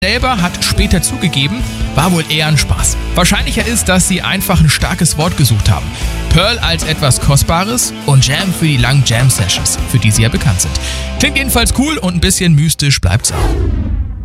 selber hat später zugegeben, war wohl eher ein Spaß. Wahrscheinlicher ist, dass sie einfach ein starkes Wort gesucht haben. Pearl als etwas Kostbares und Jam für die langen Jam-Sessions, für die sie ja bekannt sind. Klingt jedenfalls cool und ein bisschen mystisch bleibt's auch.